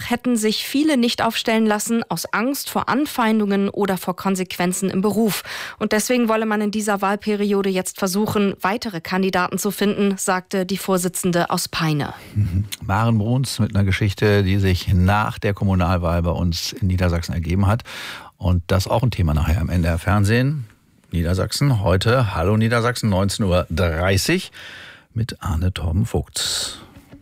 Dennoch hätten sich viele nicht aufstellen lassen aus Angst vor Anfeindungen oder vor Konsequenzen im Beruf. Und deswegen wolle man in dieser Wahlperiode jetzt versuchen, weitere Kandidaten zu finden, sagte die Vorsitzende aus Peine. Maren Bruns mit einer Geschichte, die sich nach der Kommunalwahl bei uns in Niedersachsen ergeben hat. Und das auch ein Thema nachher im NDR Fernsehen. Niedersachsen, heute Hallo Niedersachsen, 19:30 Uhr mit Arne Torben Vogts.